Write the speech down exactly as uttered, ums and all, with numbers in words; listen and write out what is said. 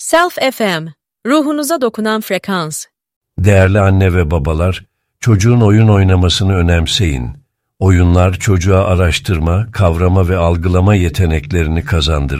Self F M, ruhunuza dokunan frekans. Değerli anne ve babalar, çocuğun oyun oynamasını önemseyin. Oyunlar çocuğa araştırma, kavrama ve algılama yeteneklerini kazandırır.